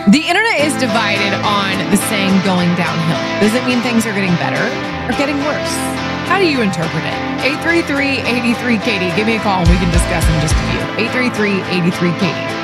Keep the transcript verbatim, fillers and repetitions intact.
The internet is divided on the saying going downhill. Does it mean things are getting better or getting worse? How do you interpret it? eight three three, eight three, Katie. Give me a call and we can discuss in just a few. eight three three, eight three, Katie.